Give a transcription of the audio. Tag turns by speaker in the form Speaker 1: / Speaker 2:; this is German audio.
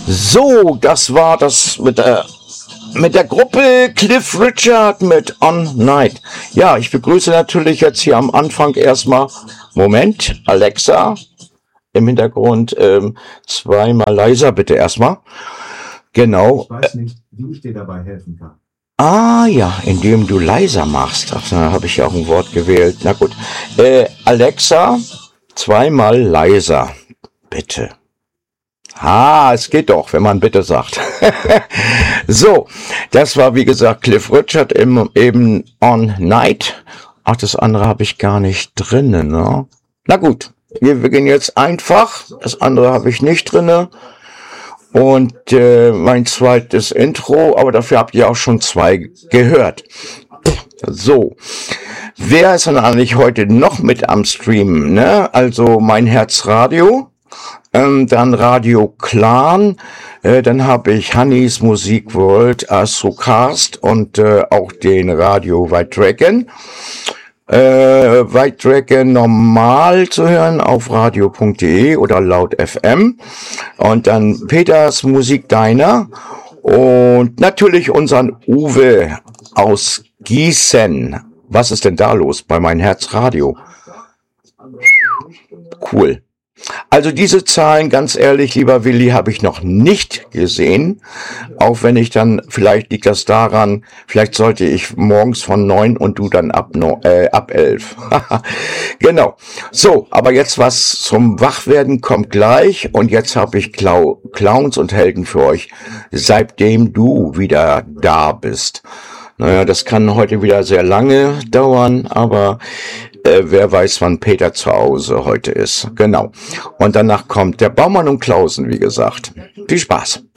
Speaker 1: So, das war das mit der Gruppe Cliff Richard mit On Night. Ja, ich begrüße natürlich jetzt hier am Anfang erstmal, Moment, Alexa, im Hintergrund, zweimal leiser bitte erstmal. Genau.
Speaker 2: Ich weiß nicht, wie ich dir dabei helfen kann.
Speaker 1: Ah ja, indem du leiser machst. Ach, da habe ich ja auch ein Wort gewählt. Na gut. Alexa, zweimal leiser, bitte. Ah, es geht doch, wenn man bitte sagt. So, das war wie gesagt Cliff Richard eben On Night. Ach, das andere habe ich gar nicht drinnen, ne? Na gut, wir beginnen jetzt einfach. Das andere habe ich nicht drinne. Und mein zweites Intro, aber dafür habt ihr auch schon 2 gehört. So, wer ist denn eigentlich heute noch mit am Streamen, ne? Also mein Herzradio. Dann Radio Clan, dann habe ich Hannis Musik World, Astrocast und auch den Radio White Dragon. White Dragon normal zu hören auf radio.de oder laut FM. Und dann Peters Musik Diner und natürlich unseren Uwe aus Gießen. Was ist denn da los bei mein Herzradio? Cool. Also diese Zahlen, ganz ehrlich, lieber Willi, habe ich noch nicht gesehen. Auch wenn ich dann, vielleicht liegt das daran, vielleicht sollte ich morgens von 9 und du dann ab 11. Genau. So, aber jetzt was zum Wachwerden kommt gleich. Und jetzt habe ich Clowns und Helden für euch, seitdem du wieder da bist. Naja, das kann heute wieder sehr lange dauern, aber wer weiß, wann Peter zu Hause heute ist. Genau. Und danach kommt der Baumann und Klausen, wie gesagt. Viel Spaß.